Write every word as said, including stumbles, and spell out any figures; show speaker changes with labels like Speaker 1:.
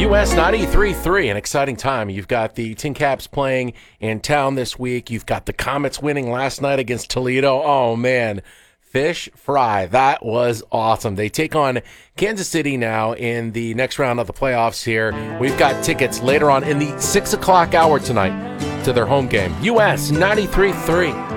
Speaker 1: U S ninety-three three, an exciting time. You've got the Tin Caps playing in town this week. You've got the Comets winning last night against Toledo. Oh, man. Fish fry. That was awesome. They take on Kansas City now in the next round of the playoffs here. We've got tickets later on in the six o'clock hour tonight to their home game. U S ninety-three three.